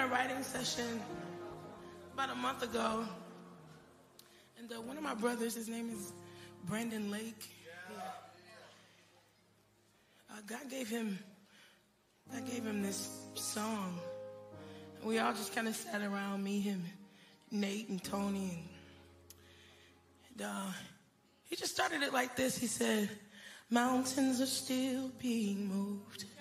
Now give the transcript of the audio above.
writing session about a month ago, and one of my brothers, his name is Brandon Lake. God gave him this song. And we all just kind of sat around, me, him, Nate, and Tony, and he just started it like this. He said, "Mountains are still being moved.